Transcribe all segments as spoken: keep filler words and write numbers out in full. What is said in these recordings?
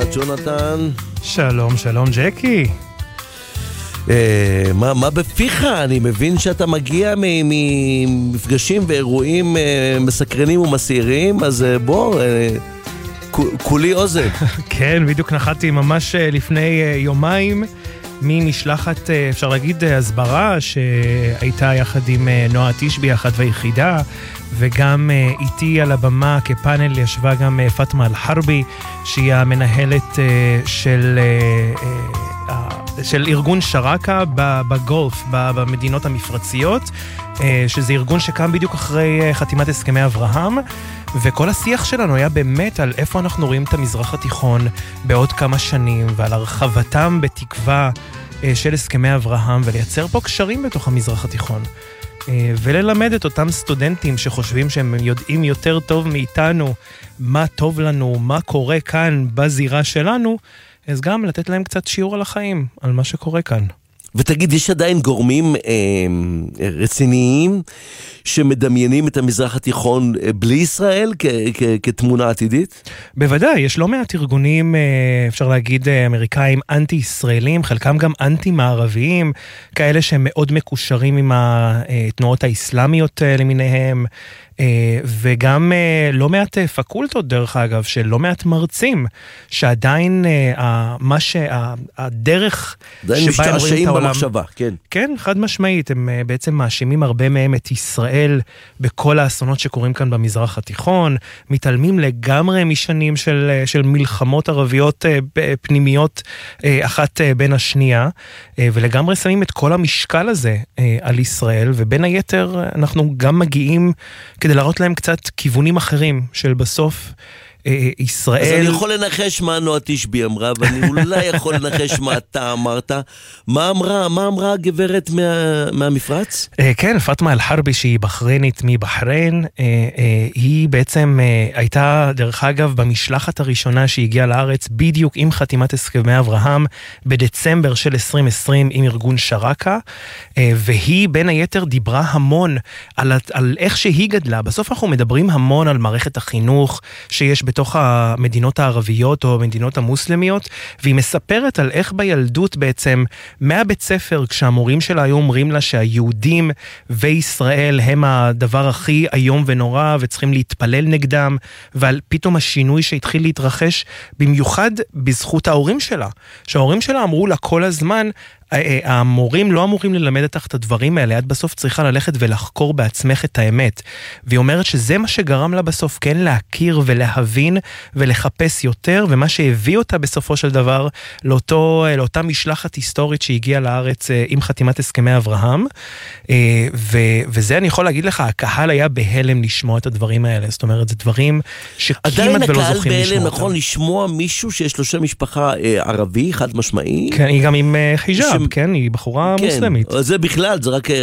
ג'ונתן. שלום, שלום ג'קי. אה, מה, מה בפיך? אני מבין שאתה מגיע ממפגשים ואירועים אה, מסקרנים ומסעירים, אז אה, בוא, אה, כולי אוזן. כן, בדיוק נחתי ממש לפני אה, יומיים ממשלחת, אה, אפשר להגיד, הסברה שהייתה יחד עם אה, נועה תשבי, אחת והיחידה, וגם uh, איתי על הבמה כפאנל ישבה גם uh, פאטמה אל-חרבי, שהיא המנהלת uh, של, uh, uh, uh, של ארגון שרקה בגולף, במדינות המפרציות, uh, שזה ארגון שקם בדיוק אחרי uh, חתימת הסכמי אברהם, וכל השיח שלנו היה באמת על איפה אנחנו רואים את המזרח התיכון בעוד כמה שנים, ועל הרחבתם בתקווה uh, של הסכמי אברהם, ולייצר פה קשרים בתוך המזרח התיכון. וללמד את אותם סטודנטים שחושבים שהם יודעים יותר טוב מאיתנו מה טוב לנו, מה קורה כאן בזירה שלנו, אז גם לתת להם קצת שיעור על החיים, על מה שקורה כאן. ותגיד, יש עדיין גורמים אה, רציניים שמדמיינים את המזרח התיכון בלי ישראל כ- כ- כתמונה עתידית? בוודאי, יש לא מעט ארגונים, אפשר להגיד, אמריקאים אנטי-ישראלים, חלקם גם אנטי-מערביים, כאלה שהם מאוד מקושרים עם התנועות האסלאמיות למיניהם, וגם לא מעט פקולטות דרך אגב, של לא מעט מרצים, שעדיין מה שהדרך שבה הם רואים את העולם, במחשבה, כן. כן, חד משמעית, הם בעצם מאשימים הרבה מהם את ישראל בכל האסונות שקורים כאן במזרח התיכון, מתעלמים לגמרי משנים של, של מלחמות ערביות פנימיות אחת בין השנייה, ולגמרי שמים את כל המשקל הזה על ישראל, ובין היתר אנחנו גם מגיעים כדי להראות להם קצת כיוונים אחרים של בסוף ישראל. אז אני יכול לנחש מה נועה תשבי אמרה, ואני אולי יכול לנחש מה אתה אמרת. מה אמרה, מה אמרה הגברת מה, מהמפרץ? כן, פאטמה אל-חרבי, שהיא בחרינית מבחריין, היא בעצם הייתה, דרך אגב, במשלחת הראשונה שהגיעה לארץ, בדיוק עם חתימת הסכמי אברהם, בדצמבר של עשרים עשרים עם ארגון שרקה, והיא בין היתר דיברה המון על, על איך שהיא גדלה. בסוף אנחנו מדברים המון על מערכת החינוך שיש בתוך המדינות הערביות או המדינות המוסלמיות, והיא מספרת על איך בילדות בעצם, מהבית ספר, כשהמורים שלה היו אומרים לה שהיהודים וישראל הם הדבר הכי היום ונורא, וצריכים להתפלל נגדם, ועל פתאום השינוי שהתחיל להתרחש, במיוחד בזכות ההורים שלה. שההורים שלה אמרו לה כל הזמן, המורים לא אמורים ללמד אותך את הדברים האלה, את בסוף צריכה ללכת ולחקור בעצמך את האמת. והיא אומרת שזה מה שגרם לה בסוף, כן להכיר ולהבין ולחפש יותר, ומה שהביא אותה בסופו של דבר לאותו, לאותה משלחת היסטורית שהגיעה לארץ עם חתימת הסכמי אברהם. ו, וזה אני יכול להגיד לך, הקהל היה בהלם לשמוע את הדברים האלה. זאת אומרת, זה דברים שכמעט ולא זוכים לשמוע אותם. עדיין הקהל בהלם, נכון, לשמוע מישהו שיש לו שם משפחה ערבי, חד משמעי. כן, היא גם עם חיג'אב. כן, היא בחורה מוסלמית. זה בכלל, זה רק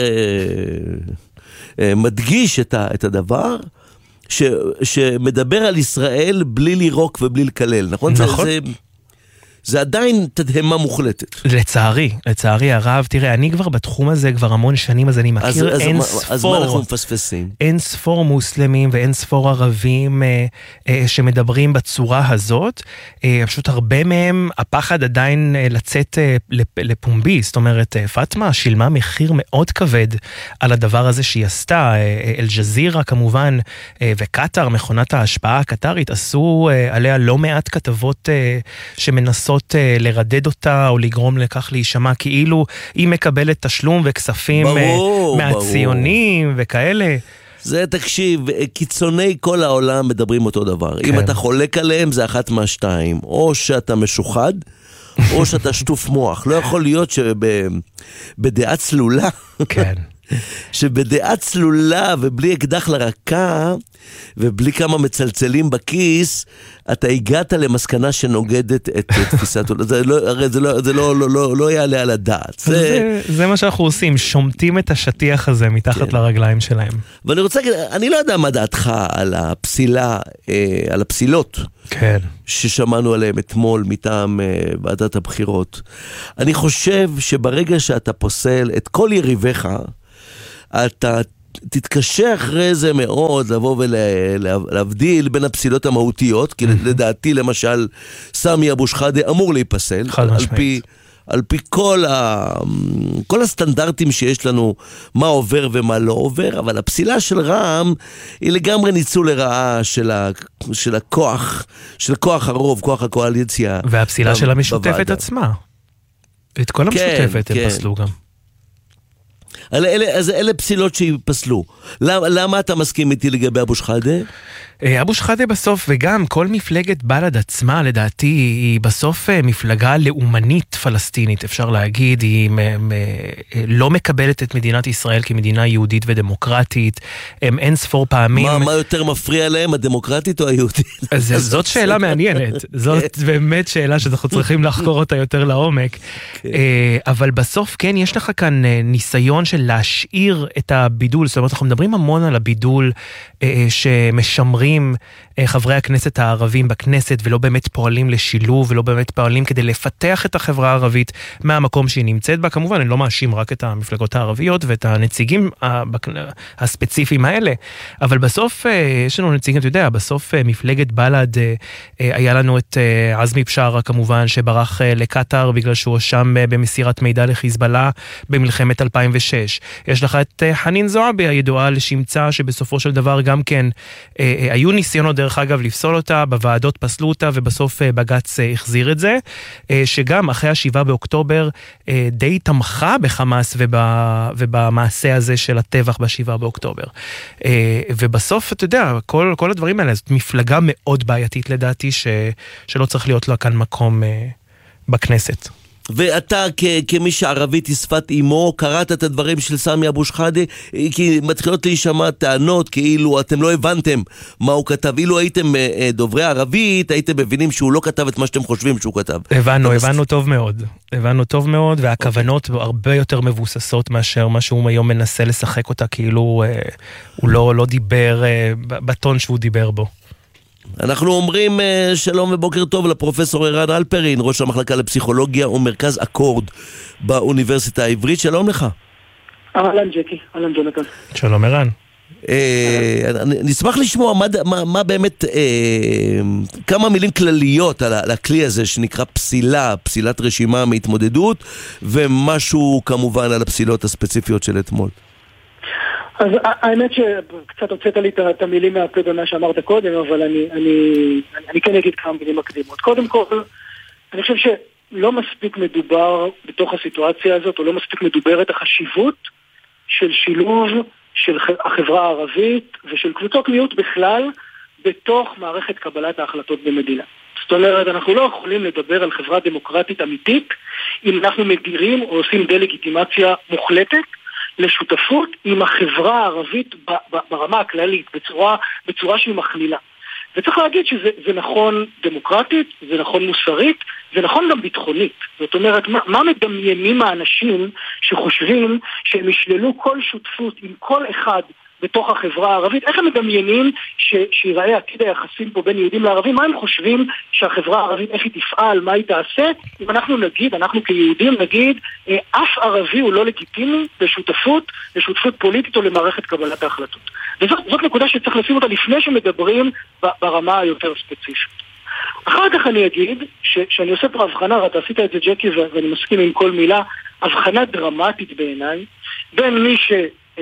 מדגיש את הדבר שמדבר על ישראל בלי לירוק ובלי לקלל, נכון? נכון. זה עדיין תדהמה מוחלטת. לצערי, לצערי הרב, תראה, אני כבר בתחום הזה כבר המון שנים, אז אני מכיר אז, אין אז, ספור, אז מה אנחנו מפספסים? אין ספור מוסלמים ואין ספור ערבים אה, אה, שמדברים בצורה הזאת, אה, פשוט הרבה מהם, הפחד עדיין אה, לצאת אה, לפומבי, זאת אומרת, אה, פאטמה שילמה מחיר מאוד כבד על הדבר הזה שהיא עשתה, אה, אל-ג'זירה כמובן, אה, וקטר, מכונת ההשפעה הקטרית, עשו אה, עליה לא מעט כתבות אה, שמנסות לרדד אותה או לגרום לכך להישמע כאילו היא מקבלת תשלום וכספים ברור, מהציונים ברור. וכאלה. זה תקשיב, קיצוני כל העולם מדברים אותו דבר. כן. אם אתה חולק עליהם זה אחת מהשתיים, או שאתה משוחד או שאתה שטוף מוח. לא יכול להיות שבדעה צלולה כן. שבדעה צלולה ובלי אקדח לרקה ובלי כמה מצלצלים בכיס אתה הגעת למסקנה שנוגדת את תפיסת עולם. זה לא, הרי זה לא, זה לא, לא, לא, לא יעלה על הדעת. זה... זה, זה מה שאנחנו עושים, שומטים את השטיח הזה מתחת כן. לרגליים שלהם. ואני רוצה להגיד, אני לא יודע מה דעתך על הפסילה, על הפסילות כן. ששמענו עליהם אתמול מטעם ועדת הבחירות. אני חושב שברגע שאתה פוסל את כל יריביך, אתה תתקשה אחרי זה מאוד לבוא ולהבדיל בין הפסילות המהותיות, כי לדעתי למשל סמי אבו שחאדה אמור להיפסל, על פי... על פי כל, ה... כל הסטנדרטים שיש לנו, מה עובר ומה לא עובר, אבל הפסילה של רע"מ היא לגמרי ניצול לרעה של, ה... של הכוח, של כוח הרוב, כוח הקואליציה. והפסילה ב... של המשותפת בוועדה. עצמה. את כל המשותפת כן, הם כן. פסלו גם. אלה, אלה, אז אלה פסילות שיפסלו. למה, למה אתה מסכים איתי לגבי אבו שחאדה? אבו שחאדה בסוף, וגם כל מפלגת בל"ד עצמה, לדעתי, היא בסוף מפלגה לאומנית פלסטינית, אפשר להגיד, היא לא מקבלת את מדינת ישראל כמדינה יהודית ודמוקרטית, הם אין ספור פעמים... מה, מה יותר מפריע להם, הדמוקרטית או היהודית? אז זאת שאלה מעניינת, זאת באמת שאלה שאנחנו צריכים לחקור אותה יותר לעומק, אבל בסוף כן, יש לך כאן ניסיון של להשאיר את הבידול, זאת אומרת, אנחנו מדברים המון על הבידול שמשמרים חברי הכנסת הערבים בכנסת ולא באמת פועלים לשילוב ולא באמת פועלים כדי לפתח את החברה הערבית מהמקום שהיא נמצאת בה. כמובן אני לא מאשים רק את המפלגות הערביות ואת הנציגים הספציפיים האלה, אבל בסוף יש לנו נציגים, אתה יודע, בסוף מפלגת בל"ד, היה לנו את עזמי בשארה כמובן שברח לקטר בגלל שהוא שם במסירת מידע לחיזבאללה במלחמת אלפיים ושש. יש לך את חנין זועבי הידועה לשמצה שבסופו של דבר גם כן היו ניסיונות דרך אגב לפסול אותה, בוועדות פסלו אותה ובסוף בג"ץ החזיר את זה, שגם אחרי השבעה באוקטובר די תמכה בחמאס ובמעשה הזה של הטבח בשבעה באוקטובר. ובסוף אתה יודע, כל, כל הדברים האלה, זאת מפלגה מאוד בעייתית לדעתי ש, שלא צריך להיות לה כאן מקום בכנסת. ואתה כ- כמי שערבית היא שפת אימו, קראת את הדברים של סמי אבו שחאדה, כי מתחילות להישמע טענות כאילו אתם לא הבנתם מה הוא כתב. אילו הייתם דוברי ערבית, הייתם מבינים שהוא לא כתב את מה שאתם חושבים שהוא כתב. הבנו, הבנו טוב מאוד. הבנו טוב מאוד, והכוונות okay. הרבה יותר מבוססות מאשר מה שהוא היום מנסה לשחק אותה, כאילו אה, הוא לא, לא דיבר אה, בטון שהוא דיבר בו. אנחנו אומרים שלום ובוקר טוב לפרופסור ערן אלפרין, ראש המחלקה לפסיכולוגיה ומרכז אקורד באוניברסיטה העברית. שלום לך. אהלן ג'קי, אהלן ג'ונתן. שלום ערן. נשמח לשמוע מה באמת, כמה מילים כלליות על הכלי הזה שנקרא פסילה, פסילת רשימה מהתמודדות, ומשהו כמובן על הפסילות הספציפיות של אתמול. אז האמת שקצת הוצאת לי את המילים מהפה במה שאמרת קודם, אבל אני, אני, אני כן אגיד כמה מילים מקדימות. קודם כל, אני חושב שלא מספיק מדובר בתוך הסיטואציה הזאת, או לא מספיק מדוברת החשיבות של שילוב של החברה הערבית ושל קבוצות מיעוט בכלל בתוך מערכת קבלת ההחלטות במדינה. זאת אומרת, אנחנו לא יכולים לדבר על חברה דמוקרטית אמיתית אם אנחנו מגדירים או עושים דה-לגיטימציה מוחלטת לשותפות עם החברה הערבית ברמה הכללית, בצורה, בצורה שהיא מכלילה. וצריך להגיד שזה זה נכון דמוקרטית, זה נכון מוסרית, זה נכון גם ביטחונית. זאת אומרת, מה, מה מדמיינים האנשים שחושבים שהם ישללו כל שותפות עם כל אחד בתוך החברה הערבית? איך הם מדמיינים ש, שיראה עתיד היחסים פה בין יהודים לערבים? מה הם חושבים שהחברה הערבית, איך היא תפעל, מה היא תעשה? אם אנחנו נגיד, אנחנו כיהודים נגיד, אף ערבי הוא לא לגיטימי בשותפות, בשותפות פוליטית או למערכת קבלת ההחלטות. וזאת זאת נקודה שצריך לשים אותה לפני שמדברים ברמה היותר ספציפית. אחר כך אני אגיד ש, שאני עושה פה הבחנה, אתה עשית את זה ג'קי ואני מסכים עם כל מילה, הבחנה דרמטית בעיניי, בין מי ש...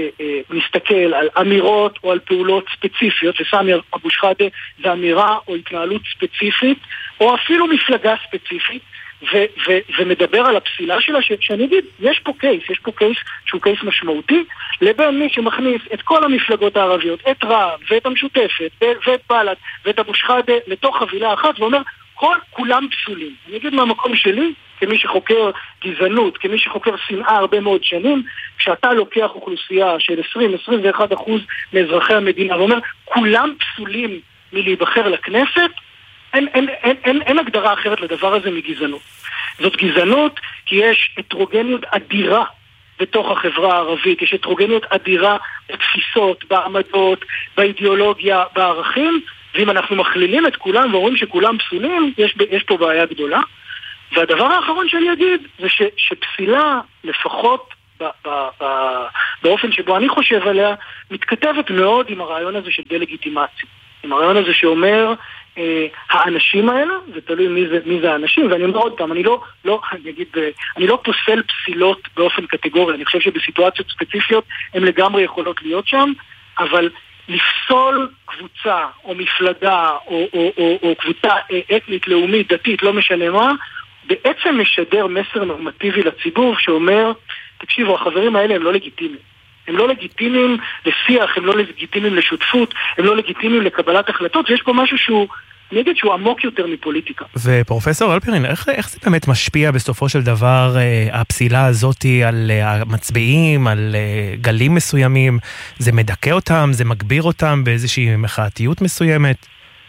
מסתכל על אמירות או על פעולות ספציפיות, וסמי אבו שחאדה זה אמירה או התנהלות ספציפית, או אפילו מפלגה ספציפית, ו- ו- ומדבר על הפסילה שלה, ש- שאני אגיד, יש פה קייס, יש פה קייס שהוא קייס משמעותי, לבין מי שמכניס את כל המפלגות הערביות, את רע"מ ואת המשותפת, ואת בל"ד ואת אבו שחאדה לתוך חבילה אחת, ואומר, כל כולם פסולים. אני אגיד מהמקום שלי, כמי שחוקר גזענות, כמי שחוקר שנאה הרבה מאוד שנים, כשאתה לוקח אוכלוסייה של עשרים עד עשרים ואחת אחוז מאזרחי המדינה, ואומר, כולם פסולים מלהיבחר לכנסת, אין, אין, אין, אין, אין הגדרה אחרת לדבר הזה מגזענות. זאת גזענות כי יש הטרוגניות אדירה בתוך החברה הערבית, יש הטרוגניות אדירה בתפיסות, בעמדות, באידיאולוגיה, בערכים, ואם אנחנו מכלילים את כולם ואומרים שכולם פסולים, יש, יש פה בעיה גדולה. והדבר האחרון שאני אגיד זה ש, שפסילה לפחות ב, ב, ב, באופן שבו אני חושב עליה, מתכתבת מאוד עם הרעיון הזה של דה-לגיטימציה. עם הרעיון הזה שאומר, אה, האנשים האלה, זה תלוי מי זה, מי זה האנשים, ואני אומר עוד פעם, אני לא, לא, אני אגיד, אני לא פוסל פסילות באופן קטגורי, אני חושב שבסיטואציות ספציפיות הן לגמרי יכולות להיות שם, אבל לפסול קבוצה או מפלגה או, או, או, או קבוצה אתנית, לאומית, דתית, לא משנה מה, בעצם משדר מסר נורמטיבי לציבור שאומר, תקשיבו, החברים האלה הם לא לגיטימיים. הם לא לגיטימיים לשיח, הם לא לגיטימיים לשותפות, הם לא לגיטימיים לקבלת החלטות, ויש פה משהו שהוא, אני אגיד שהוא עמוק יותר מפוליטיקה. ופרופסור אלפרין, איך, איך זה באמת משפיע בסופו של דבר, אה, הפסילה הזאת על אה, המצביעים, על אה, גלים מסוימים? זה מדכא אותם, זה מגביר אותם באיזושהי מחאתיות מסוימת?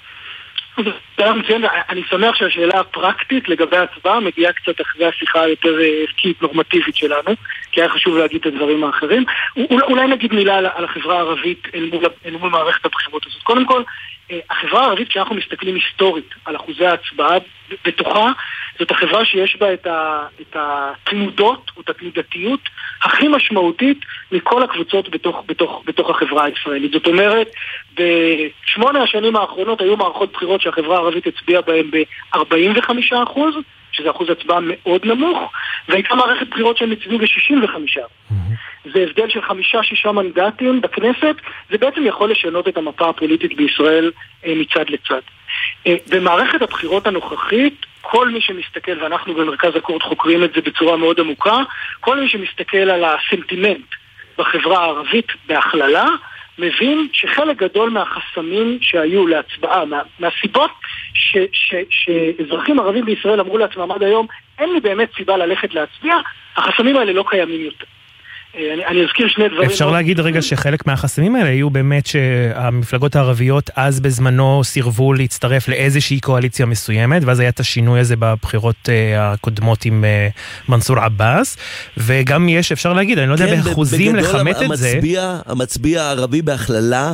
אני שמח שהשאלה הפרקטית לגבי ההצבעה מגיעה קצת אחרי השיחה היותר ערכית נורמטיבית שלנו, כי היה חשוב להגיד את הדברים האחרים. אולי נגיד מילה על החברה הערבית אל מול, אל מול מערכת הבחירות הזאת. קודם כל, החברה הערבית, כשאנחנו מסתכלים היסטורית על אחוזי ההצבעה בתוכה, זאת החברה שיש בה את, ה, את התנודות או את התנודתיות הכי משמעותית מכל הקבוצות בתוך, בתוך, בתוך החברה הישראלית. זאת אומרת, בשמונה השנים האחרונות היו מערכות בחירות שהחברה הערבית הצביעה בהן ב-ארבעים וחמישה אחוז, שזה אחוז הצבעה מאוד נמוך, והייתה מערכת בחירות שהם הצביעו ב-שישים וחמישה. זה הבדל של חמישה-שישה מנדטים בכנסת, זה בעצם יכול לשנות את המפה הפוליטית בישראל מצד לצד. במערכת הבחירות הנוכחית, כל מי שמסתכל, ואנחנו במרכז הקורט חוקרים את זה בצורה מאוד עמוקה, כל מי שמסתכל על הסנטימנט בחברה הערבית בהכללה, מבין שחלק גדול מהחסמים שהיו להצבעה, מה, מהסיבות ש, ש, שאזרחים ערבים בישראל אמרו לעצמם עד היום, אין לי באמת סיבה ללכת להצביע, החסמים האלה לא קיימים יותר. אני, אני אזכיר שני דברים. אפשר להגיד רגע שחלק מהחסמים האלה היו באמת שהמפלגות הערביות אז בזמנו סירבו להצטרף לאיזושהי קואליציה מסוימת, ואז היה את השינוי הזה בבחירות הקודמות עם מנסור עבאס, וגם יש, אפשר להגיד, אני לא יודע באחוזים לכמת את זה. המצביע הערבי בהכללה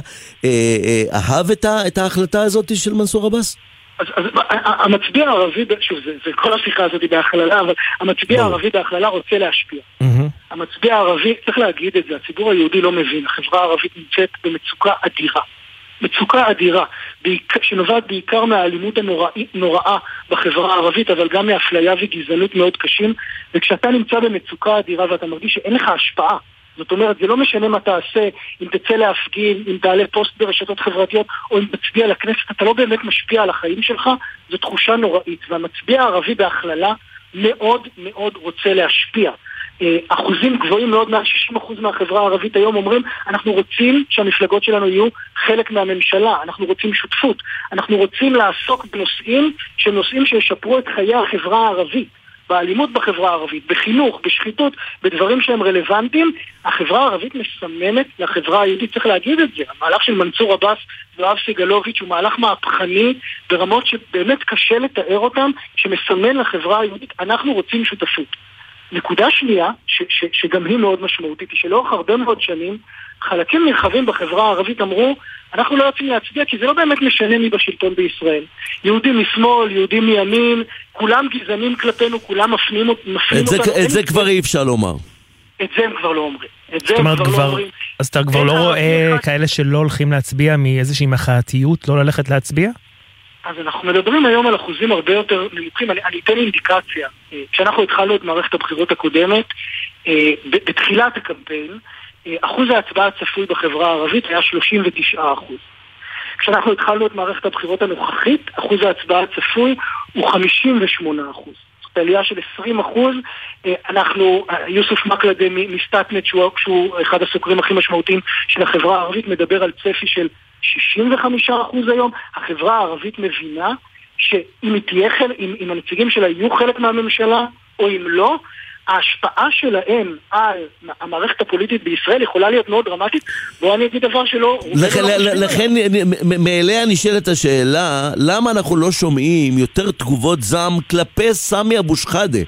אהב את ההחלטה הזאת של מנסור עבאס? אז, אז המצביע הערבי, שוב, זה, זה כל השיחה הזאת בהכללה, אבל המצביע הערבי בהכללה רוצה להשפיע. המצביע הערבי, צריך להגיד את זה, הציבור היהודי לא מבין, החברה הערבית נמצאת במצוקה אדירה. מצוקה אדירה, שנובעת בעיקר מהאלימות הנוראה בחברה הערבית, אבל גם מאפליה וגזענות מאוד קשים, וכשאתה נמצא במצוקה אדירה ואתה מרגיש שאין לך השפעה, זאת אומרת, זה לא משנה מה תעשה, אם תצא להפגין, אם תעלה פוסט ברשתות חברתיות, או אם תצביע לכנסת, אתה לא באמת משפיע על החיים שלך, זו תחושה נוראית. והמצביע הערבי בהכללה מאוד מאוד רוצה להשפיע. אחוזים גבוהים מאוד, מעל שישים אחוז מהחברה הערבית היום אומרים, אנחנו רוצים שהמפלגות שלנו יהיו חלק מהממשלה, אנחנו רוצים שותפות, אנחנו רוצים לעסוק בנושאים שנושאים שישפרו את חיי החברה הערבית. באלימות בחברה הערבית, בחינוך, בשחיתות, בדברים שהם רלוונטיים, החברה הערבית מסמנת לחברה היהודית, צריך להגיד את זה. המהלך של מנסור עבאס ויואב סגלוביץ' הוא מהלך מהפכני ברמות שבאמת קשה לתאר אותם, שמסמן לחברה היהודית, אנחנו רוצים שותפות. נקודה שנייה, ש- ש- שגם היא מאוד משמעותית, היא שלאורך הרבה מאוד שנים, חלקים נרחבים בחברה הערבית אמרו, אנחנו לא יוצאים להצביע כי זה לא באמת משנה מי בשלטון בישראל. יהודים משמאל, יהודים מימין, כולם גזענים כלפינו, כולם מפנים, מפנים את אותנו. את זה כבר אי אפשר לומר. את זה הם כבר לא אומרים. זאת אומרת, אז אתה כבר לא רואה כאלה שלא הולכים להצביע מאיזושהי מחאתיות, לא ללכת להצביע? אז אנחנו מדברים היום על אחוזים הרבה יותר נמוכים. אני, אני אתן אינדיקציה. כשאנחנו התחלנו את מערכת הבחירות הקודמת, בתחילת הקמפיין, אחוז ההצבעה הצפוי בחברה הערבית היה שלושים ותשעה אחוז. כשאנחנו התחלנו את מערכת הבחירות הנוכחית, אחוז ההצבעה הצפוי הוא חמישים ושמונה אחוז. זאת עלייה של עשרים אחוז. אנחנו, יוסף מקלדה מסטאטנט, שהוא, שהוא אחד הסוקרים הכי משמעותיים של החברה הערבית, מדבר על צפי של שישים וחמישה אחוז היום. החברה הערבית מבינה שאם היא תהיה חלק, אם, אם הנציגים שלה יהיו חלק מהממשלה, או אם לא, ההשפעה שלהם על המערכת הפוליטית בישראל יכולה להיות מאוד דרמטית. בוא אני אגיד דבר שלא... לכן מאליה נשאלת השאלה, למה אנחנו לא שומעים יותר תגובות זעם כלפי סמי אבו שחאדה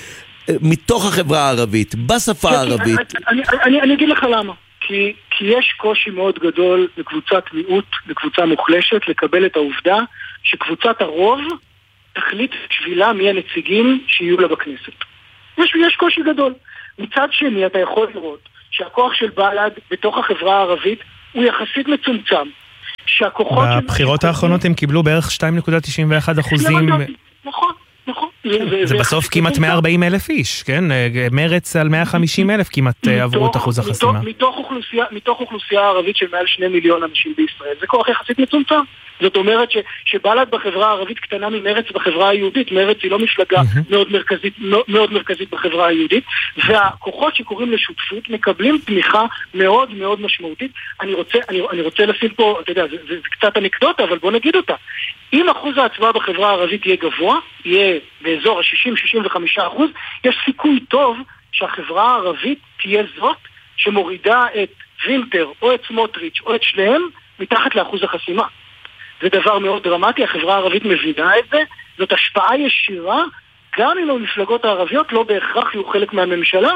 מתוך החברה הערבית, בשפה הערבית? אני אגיד לך למה. כי יש קושי מאוד גדול לקבוצת מיעוט, לקבוצה מוחלשת, לקבל את העובדה שקבוצת הרוב תחליט שבילה מי הנציגים שיהיו לה בכנסת. יש, יש קושי גדול. מצד שני, אתה יכול לראות שהכוח של בל"ד בתוך החברה הערבית הוא יחסית מצומצם. בבחירות האחרונות הם קיבלו בערך שתיים נקודה תשעים ואחת אחוזים. נכון, נכון. זה בסוף כמעט מאה וארבעים אלף איש, כן? מרץ על מאה וחמישים אלף כמעט עברו את אחוז החסימה. מתוך אוכלוסייה ערבית של מעל שני מיליון אנשים בישראל. זה כוח יחסית מצומצם. זאת אומרת שבל"ד בחברה הערבית קטנה ממרץ בחברה היהודית. מרץ היא לא מפלגה מאוד מרכזית, מאוד מרכזית בחברה היהודית, והכוחות שקוראים לשותפות מקבלים תמיכה מאוד מאוד משמעותית. אני רוצה, אני, אני רוצה לשים פה, אתה יודע, זה, זה, זה קצת אנקדוטה, אבל בוא נגיד אותה. אם אחוז ההצבעה בחברה הערבית יהיה גבוה, יהיה באזור ה-שישים שישים וחמישה אחוז, יש סיכוי טוב שהחברה הערבית תהיה זאת שמורידה את וילטר או את סמוטריץ' או את שניהם מתחת לאחוז החסימה. זה דבר מאוד דרמטי, החברה הערבית מבינה את זה, זאת השפעה ישירה, גם אם המפלגות הערביות לא בהכרח יהיו חלק מהממשלה.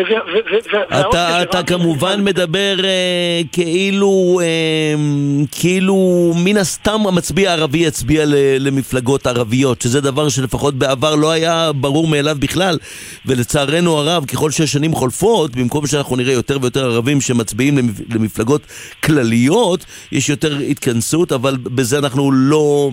אתה כמובן מדבר כאילו, כאילו מן הסתם המצביע הערבי יצביע למפלגות ערביות, שזה דבר שלפחות בעבר לא היה ברור מאליו בכלל, ולצערנו הרב, ככל שהשנים חולפות, במקום שאנחנו נראה יותר ויותר ערבים שמצביעים למפלגות כלליות, יש יותר התכנסות, אבל בזה אנחנו לא...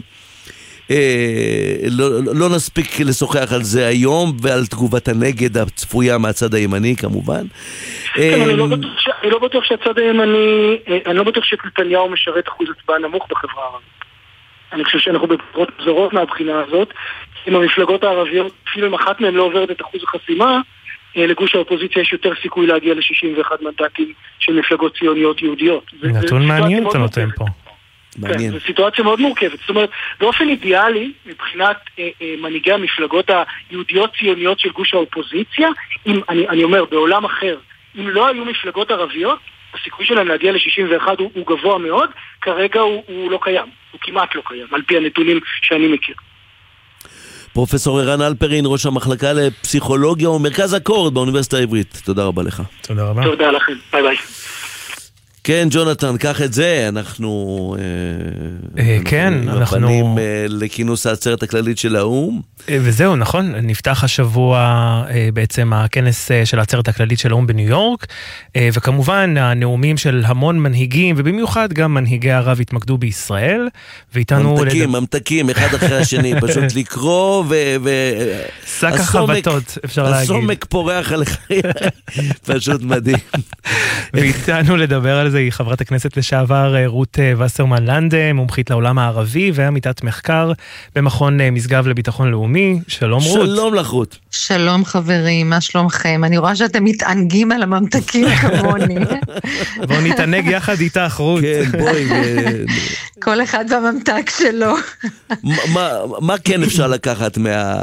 לא, לא נספיק לשוחח על זה היום ועל תגובת הנגד הצפויה מהצד הימני כמובן. אני לא בטוח שהצד הימני, אני לא בטוח שנתניהו משרת אחוז הצבעה נמוך בחברה הערבית. אני חושב שאנחנו בבחירות זרות מהבחינה הזאת. אם המפלגות הערביות, אפילו אם אחת מהן לא עוברת את אחוז החסימה, לגוש האופוזיציה יש יותר סיכוי להגיע ל-שישים ואחד מנדטים של מפלגות ציוניות יהודיות. נתון מעניין אתה נותן פה. כן, זו סיטואציה מאוד מורכבת. זאת אומרת, באופן אידיאלי, מבחינת אה, אה, מנהיגי המפלגות היהודיות ציוניות של גוש האופוזיציה, אם, אני, אני אומר, בעולם אחר, אם לא היו מפלגות ערביות, הסיכוי שלהם להגיע ל-שישים ואחת הוא, הוא גבוה מאוד, כרגע הוא, הוא לא קיים, הוא כמעט לא קיים, על פי הנתונים שאני מכיר. פרופסור ערן הלפרין, ראש המחלקה לפסיכולוגיה ומרכז אקורד באוניברסיטה העברית. תודה רבה לך. תודה רבה. תודה לכם, ביי ביי. כן, ג'ונתן, קח את זה, אנחנו... כן, אנחנו... מפנים לכינוס העצרת הכללית של האו"ם. וזהו, נכון, נפתח השבוע בעצם הכנס של העצרת הכללית של האו"ם בניו יורק, וכמובן הנאומים של המון מנהיגים, ובמיוחד גם מנהיגי ערב התמקדו בישראל, ואיתנו... ממתקים, ממתקים, אחד אחרי השני, פשוט לקרוא ו... שק החבטות, אפשר להגיד. הסומק פורח עליך, פשוט מדהים. ואיתנו לדבר על זה היא חברת הכנסת לשעבר רות וסרמן לנדה, מומחית לעולם הערבי ועמיתת מחקר במכון משגב לביטחון לאומי. שלום רות. שלום לך רות. שלום חברים, מה שלומכם? אני רואה שאתם מתענגים על הממתקים כמוני. בואו נתענג יחד איתך רות. כן, בואי. כל אחד בממתק שלו. מה כן אפשר לקחת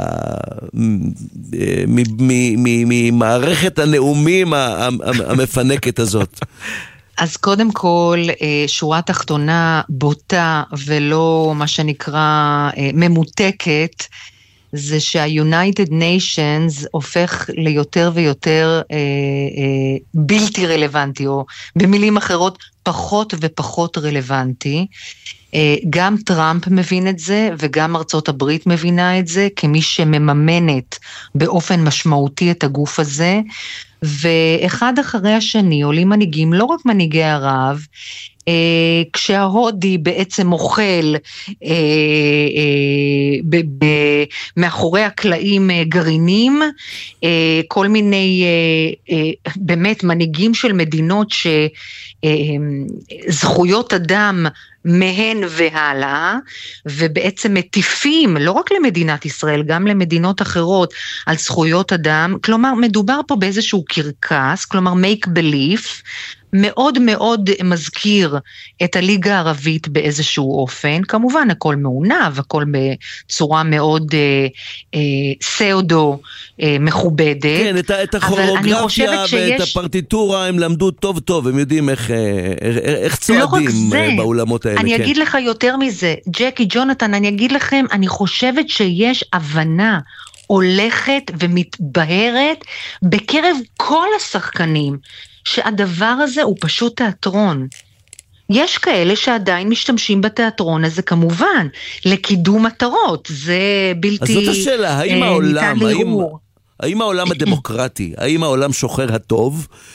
ממערכת הנאומים המפנקת הזאת? אז קודם כל, שורה תחתונה בוטה ולא מה שנקרא ממותקת, זה שה-United Nations הופך ליותר ויותר אה, אה, בלתי רלוונטי, או במילים אחרות פחות ופחות רלוונטי. אה, גם טראמפ מבין את זה, וגם ארצות הברית מבינה את זה, כמי שמממנת באופן משמעותי את הגוף הזה, ואחד אחרי השני עולים מנהיגים, לא רק מנהיגי ערב, אה, כשההודי בעצם מוכל אה, אה, ב- ב- מאחורי הקלעים אה, גרעינים, אה, כל מיני אה, אה, באמת מנהיגים של מדינות שזכויות אה, אדם מהן והלאה, ובעצם מטיפים לא רק למדינת ישראל, גם למדינות אחרות על זכויות אדם, כלומר מדובר פה באיזשהו קרקס, כלומר make belief, מאוד מאוד מזכיר את הליגה הערבית באיזשהו אופן, כמובן הכל מעונב, הכל בצורה מאוד אה, אה, סאודו אה, מכובדת. כן, את, את הכוריאוגרפיה ואת שיש... הפרטיטורה הם למדו טוב טוב, הם יודעים איך, איך צועדים לא באולמות האלה. אני כן. אגיד לך יותר מזה, ג'קי, ג'ונתן, אני אגיד לכם, אני חושבת שיש הבנה הולכת ומתבהרת בקרב כל השחקנים, שהדבר הזה הוא פשוט תיאטרון. יש כאלה שעדיין משתמשים בתיאטרון הזה כמובן, לקידום מטרות, זה בלתי... אז זאת השאלה, האם העולם, האם, האם העולם הדמוקרטי, האם העולם שוחר הטוב,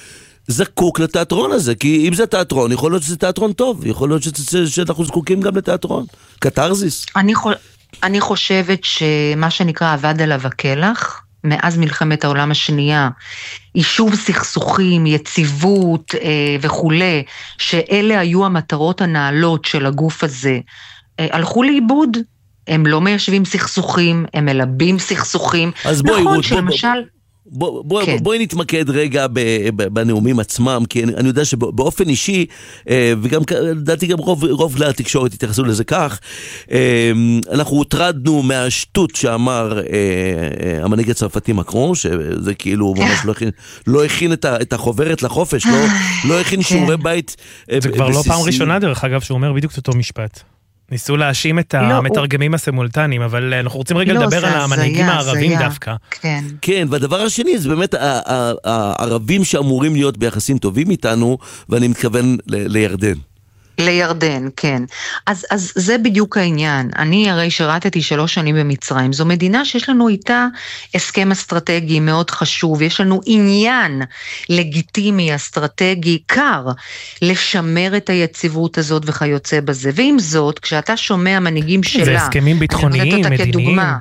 זקוק לתיאטרון הזה, כי אם זה תיאטרון, יכול להיות שזה תיאטרון טוב, יכול להיות שזה, שאנחנו זקוקים גם לתיאטרון. קטרזיס. אני, חו... אני חושבת שמה שנקרא עבד עליו הכלח, מאז מלחמת העולם השנייה, יישוב סכסוכים, יציבות אה, וכולי, שאלה היו המטרות הנעלות של הגוף הזה, אה, הלכו לאיבוד. הם לא מיישבים סכסוכים, הם מלבים סכסוכים. אז בואי, נכון רות, שלמשל... בוא, בוא, כן. בואי נתמקד רגע בנאומים עצמם, כי אני, אני יודע שבאופן אישי, וגם לדעתי גם רוב, רוב כלי התקשורת התייחסו לזה כך, אנחנו הוטרדנו מהשטות שאמר המנהיג הצרפתי מקרון, שזה כאילו ממש לא הכין, לא הכין את, ה, את החוברת לחופש, לא, לא הכין שיעורי בית. זה כבר לא פעם ראשונה דרך אגב שהוא אומר בדיוק את אותו משפט. ניסו להאשים את המתרגמים הסימולטניים, אבל אנחנו רוצים רגע לדבר על המנהיגים הערבים דווקא. כן. כן, והדבר השני זה באמת הערבים שאמורים להיות ביחסים טובים איתנו, ואני מתכוון לירדן. לירדן, כן. אז, אז זה בדיוק העניין. אני הרי שירתתי שלוש שנים במצרים. זו מדינה שיש לנו איתה הסכם אסטרטגי מאוד חשוב. יש לנו עניין לגיטימי, אסטרטגי, קר, לשמר את היציבות הזאת וכיוצא בזה. ועם זאת, כשאתה שומע מנהיגים שלה... זה הסכמים ביטחוניים, מדיניים. כדוגמה,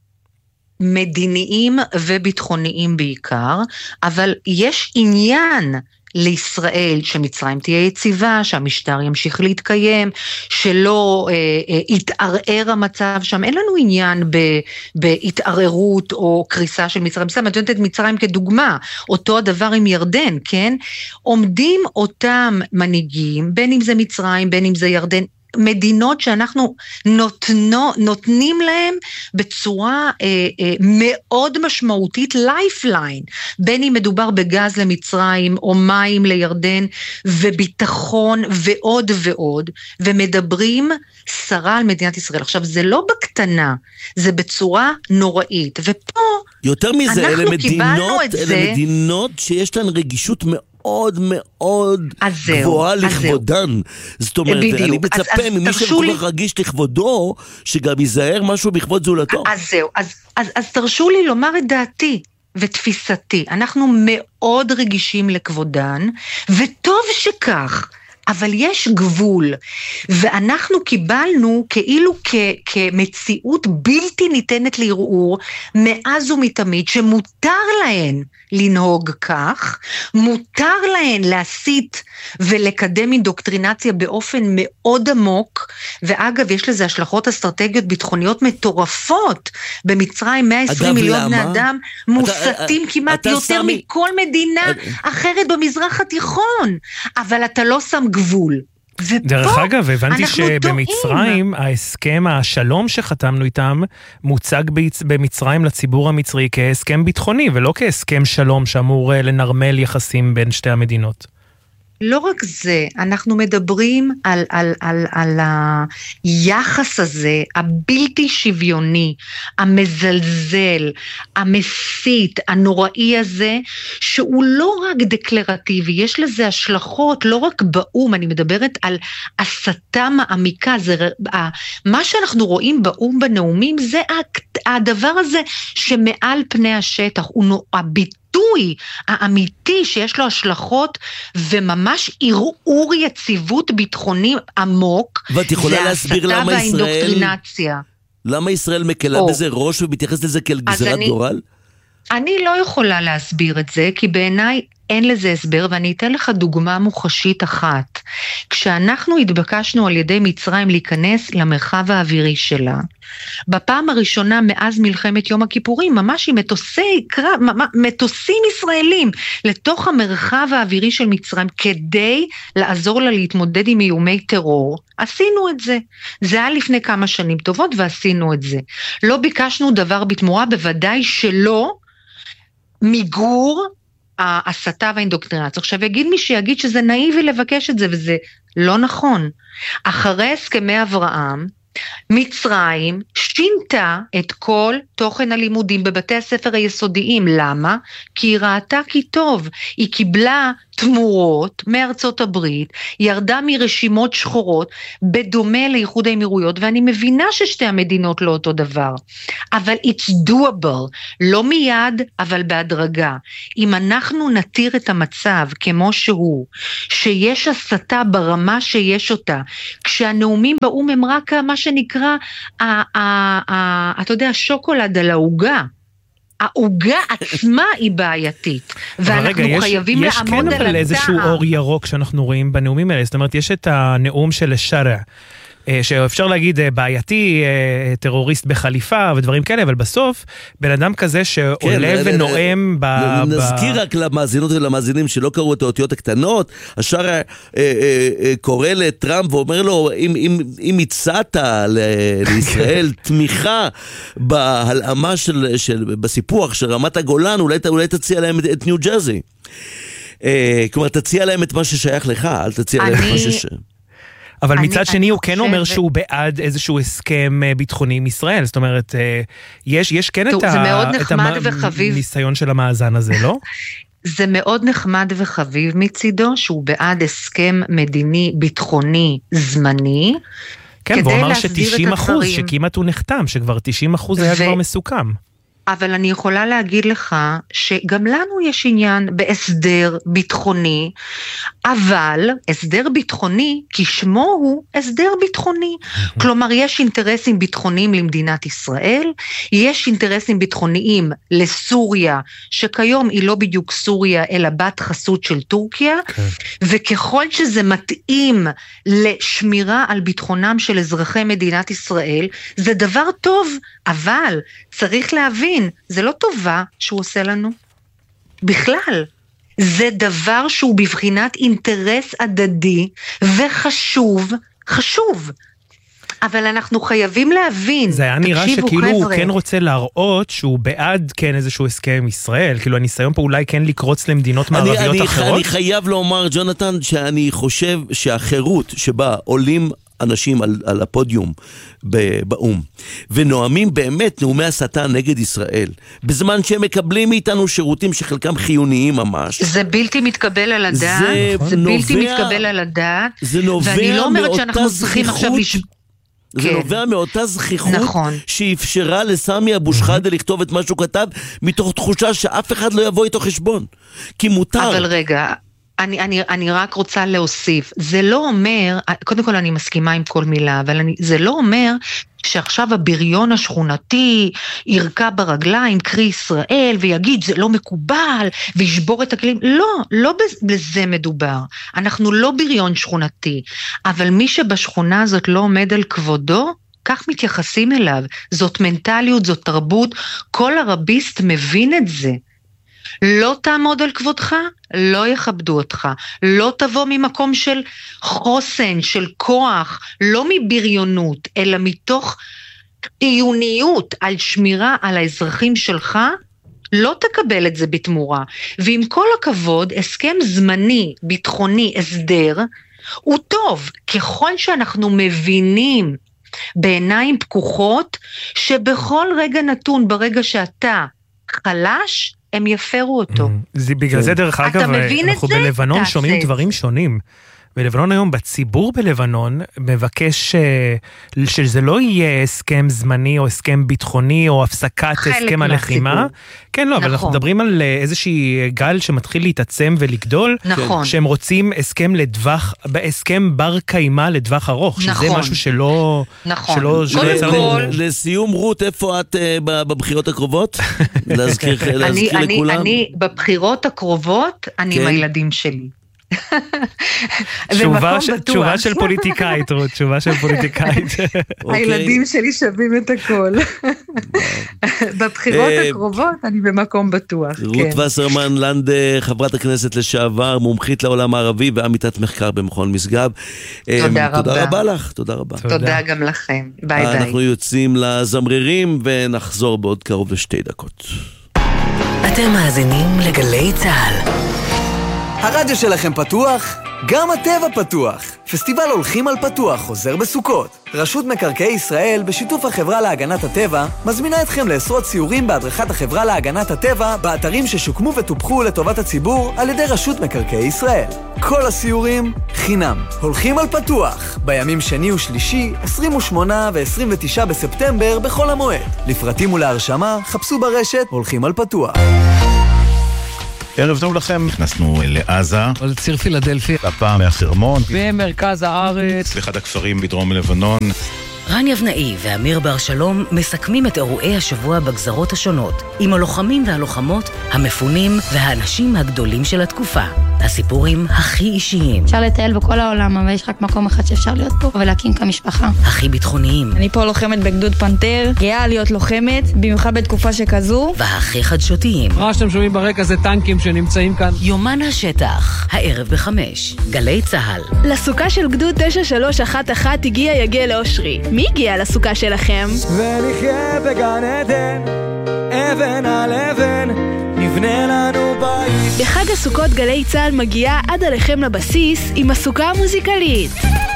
מדיניים וביטחוניים בעיקר, אבל יש עניין... לישראל, שמצרים תהיה יציבה, שהמשטר ימשיך להתקיים, שלא אה, אה, יתערער המצב שם, אין לנו עניין ב, בהתערערות או קריסה של מצרים, סתם, את יודעת את מצרים כדוגמה, אותו הדבר עם ירדן, כן? עומדים אותם מנהיגים, בין אם זה מצרים, בין אם זה ירדן, מדינות שאנחנו נותנו, נותנים להם בצורה אה, אה, מאוד משמעותית לייפליין, בין אם מדובר בגז למצרים או מים לירדן וביטחון ועוד ועוד, ומדברים שרה על מדינת ישראל. עכשיו זה לא בקטנה, זה בצורה נוראית, ופה יותר מזה, אלה מדינות, את אלה זה, מדינות שיש להן רגישות מאוד מאוד מאוד גבוהה לכבודן. זאת אומרת, אני מצפה ממי שכל כך רגיש לכבודו, שגם ייזהר משהו בכבוד זולתו. אז זהו, אז, אז, אז תרשו לי לומר את דעתי ותפיסתי. אנחנו מאוד רגישים לכבודן, וטוב שכך, אבל יש גבול, ואנחנו קיבלנו כאילו כ- כמציאות בלתי ניתנת לערעור, מאז ומתמיד, שמותר להן לנהוג כך, מותר להן להסית ולקדם אינדוקטרינציה באופן מאוד עמוק, ואגב יש לזה השלכות אסטרטגיות ביטחוניות מטורפות, במצרים מאה ועשרים מיליון בני אדם מוסתים אתה, כמעט אתה יותר סמי... מכל מדינה אחרת במזרח התיכון, אבל אתה לא שם גבול. דרך אגב, הבנתי שבמצרים, ההסכם, השלום שחתמנו איתם, מוצג במצרים לציבור המצרי כהסכם ביטחוני, ולא כהסכם שלום שאמור לנרמל יחסים בין שתי המדינות. לא רק זה, אנחנו מדברים על, על, על, על היחס הזה, הבלתי שוויוני, המזלזל, המסית, הנוראי הזה, שהוא לא רק דקלרטיבי, יש לזה השלכות, לא רק באום, אני מדברת על הסתה מעמיקה, זה, מה שאנחנו רואים באום בנאומים, זה הדבר הזה שמעל פני השטח, הוא הביטוי, ביטוי האמיתי שיש לו השלכות וממש ערעור יציבות ביטחוני עמוק. ואת יכולה להסביר למה ישראל, למה ישראל מקלה או. בזה ראש ומתייחס לזה כאל גזרת אני, גורל? אני לא יכולה להסביר את זה, כי בעיניי אין לזה הסבר, ואני אתן לך דוגמה מוחשית אחת. כשאנחנו התבקשנו על ידי מצרים להיכנס למרחב האווירי שלה, בפעם הראשונה מאז מלחמת יום הכיפורים, ממש עם מטוסי קרב, מטוסים ישראלים, לתוך המרחב האווירי של מצרים, כדי לעזור לה להתמודד עם איומי טרור, עשינו את זה. זה היה לפני כמה שנים טובות, ועשינו את זה. לא ביקשנו דבר בתמורה, בוודאי שלא, מיגור ההסתה והאינדוקטרינציה. עכשיו יגיד מי שיגיד שזה נאיבי לבקש את זה, וזה לא נכון. אחרי הסכמי אברהם, מצרים שינתה את כל תוכן הלימודים בבתי הספר היסודיים. למה? כי היא ראתה כי טוב, היא קיבלה תמורות מארצות הברית, ירדה מרשימות שחורות, בדומה לאיחוד האמירויות, ואני מבינה ששתי המדינות לא אותו דבר, אבל it's doable, לא מיד, אבל בהדרגה. אם אנחנו נתיר את המצב כמו שהוא, שיש הסתה ברמה שיש אותה, כשהנאומים באום הם רק מה שנקרא, אתה יודע, שוקולד על ההוגה, העוגה עצמה היא בעייתית, ואנחנו רגע, חייבים יש, לעמוד יש על כן אבל איזשהו אור ירוק שאנחנו רואים בנאומים האלה, זאת אומרת, יש את הנאום של שרה, שאפשר להגיד בעייתי, טרוריסט בחליפה ודברים כאלה, אבל בסוף, בן אדם כזה שעולה ונואם ב... נזכיר רק למאזינות ולמאזינים שלא קראו את האותיות הקטנות, השאר קורא לטראמפ ואומר לו, אם הצעת לישראל תמיכה בהלאמה של, בסיפוח של רמת הגולן, אולי תציע להם את ניו ג'רזי. כלומר, תציע להם את מה ששייך לך, אל תציע להם את מה שש... אבל מצד שני הוא כן אומר שהוא בעד איזשהו הסכם ביטחוני עם ישראל, זאת אומרת, יש, יש כן את הניסיון של המאזן הזה, לא? זה מאוד נחמד וחביב מצידו, שהוא בעד הסכם מדיני ביטחוני זמני, כן, והוא אמר ש-תשעים אחוז, שכמעט הוא נחתם, שכבר תשעים אחוז היה כבר מסוכם. אבל אני יכולה להגיד לך שגם לנו יש עניין בהסדר ביטחוני, אבל הסדר ביטחוני כשמו הוא הסדר ביטחוני. כלומר, יש אינטרסים ביטחוניים למדינת ישראל, יש אינטרסים ביטחוניים לסוריה, שכיום היא לא בדיוק סוריה, אלא בת חסות של טורקיה, וככל שזה מתאים לשמירה על ביטחונם של אזרחי מדינת ישראל, זה דבר טוב, אבל צריך להבין, זה לא טובה שהוא עושה לנו. בכלל. זה דבר שהוא בבחינת אינטרס הדדי וחשוב, חשוב. אבל אנחנו חייבים להבין. זה היה נראה שכאילו הוא כן רוצה להראות שהוא בעד כן איזשהו הסכם עם ישראל, כאילו הניסיון פה אולי כן לקרוץ למדינות מערביות אחרות. אני חייב לומר, ג'ונתן, שאני חושב שהחירות שבה עולים אנשים על, על הפודיום באום, ונואמים באמת נאומי הסתה נגד ישראל, בזמן שהם מקבלים מאיתנו שירותים שחלקם חיוניים ממש. זה בלתי מתקבל על הדעת, זה, זה נובע, בלתי מתקבל על הדעת, זה נובע ואני לא אומרת שאנחנו צריכים עכשיו לש... זה כן. נובע מאותה זכיחות נכון. שאפשרה לסמי אבו שחאדה לכתוב את מה שהוא כתב, מתוך תחושה שאף אחד לא יבוא איתו חשבון, כי מותר. אבל רגע, אני, אני, אני רק רוצה להוסיף, זה לא אומר, קודם כל אני מסכימה עם כל מילה, אבל אני, זה לא אומר שעכשיו הבריון השכונתי ירקע ברגליים, קרי ישראל, ויגיד זה לא מקובל, וישבור את הכלים, לא, לא בזה מדובר, אנחנו לא בריון שכונתי, אבל מי שבשכונה הזאת לא עומד על כבודו, כך מתייחסים אליו, זאת מנטליות, זאת תרבות, כל הרביסט מבין את זה, לא תעמוד על כבודך, לא יכבדו אותך, לא תבוא ממקום של חוסן, של כוח, לא מבריונות, אלא מתוך חיוניות על שמירה על האזרחים שלך, לא תקבל את זה בתמורה. ועם כל הכבוד, הסכם זמני, ביטחוני, הסדר, הוא טוב, ככל שאנחנו מבינים בעיניים פקוחות, שבכל רגע נתון, ברגע שאתה חלש, הם יפרו אותו. זה בגלל זה דרך אגב, אנחנו בלבנון שומעים דברים שונים. בלבנון היום, בציבור בלבנון, מבקש שזה לא יהיה הסכם זמני או הסכם ביטחוני או הפסקת הסכם הלחימה. כן, לא, אבל אנחנו מדברים על איזושהי גל שמתחיל להתעצם ולגדול, שהם רוצים הסכם לדווח, הסכם בר קיימה לדווח ארוך, שזה משהו שלא... נכון. לסיום, רות, איפה את בבחירות הקרובות? להזכיר לכולם. אני בבחירות הקרובות, אני עם הילדים שלי. תשובה של פוליטיקאית, רות, תשובה של פוליטיקאית. הילדים שלי שווים את הכל. בבחירות הקרובות אני במקום בטוח. רות וסרמן לנדה, חברת הכנסת לשעבר, מומחית לעולם הערבי ועמיתת מחקר במכון משגב. תודה רבה. תודה רבה לך, תודה רבה. תודה גם לכם, ביי ביי. אנחנו יוצאים לזמרירים ונחזור בעוד קרוב לשתי דקות. אתם מאזינים לגלי צהל. הרדיו שלכם פתוח? גם הטבע פתוח. פסטיבל הולכים על פתוח חוזר בסוכות. רשות מקרקעי ישראל בשיתוף החברה להגנת הטבע מזמינה אתכם לעשרות סיורים בהדרכת החברה להגנת הטבע באתרים ששוקמו וטופחו לטובת הציבור על ידי רשות מקרקעי ישראל. כל הסיורים חינם. הולכים על פתוח בימים שני ושלישי, עשרים ושמונה ו-עשרים ותשעה בספטמבר בכל המועד. לפרטים ולהרשמה חפשו ברשת הולכים על פתוח. ערב טוב לכם, נכנסנו לעזה, לציר פילדלפי, הפעם מהחרמון, במרכז הארץ, באחד הכפרים בדרום לבנון. רן יבנאי ואמיר בר שלום מסכמים את אירועי השבוע בגזרות השונות, עם הלוחמים והלוחמות, המפונים והאנשים הגדולים של התקופה. הסיפורים הכי אישיים. אפשר לטייל בכל העולם, אבל יש רק מקום אחד שאפשר להיות פה, ולהקים כמשפחה. הכי ביטחוניים. אני פה לוחמת בגדוד פנתר, גאה להיות לוחמת, במיוחד בתקופה שכזו. והכי חדשותיים. מה שאתם שומעים ברקע זה טנקים שנמצאים כאן. יומן השטח, הערב בחמש, גלי צהל. לסוכה של גדוד תשע שלוש אחת אחת הגיע יגל אושרי. מי הגיע לסוכה שלכם? ונחיה בגן עדן, אבן על אבן, נבנה לנו בית. בחג הסוכות גלי צהל מגיעה עד עליכם לבסיס עם הסוכה המוזיקלית.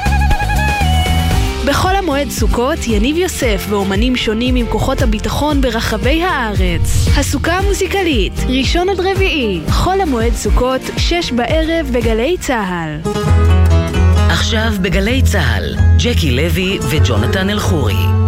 בכל המועד סוכות, יניב יוסף ואומנים שונים עם כוחות הביטחון ברחבי הארץ. הסוכה המוזיקלית, ראשון עד רביעי, חול המועד סוכות, שש בערב בגלי צהל. עכשיו בגלי צהל, ג'קי לוי וג'ונתן אלחורי.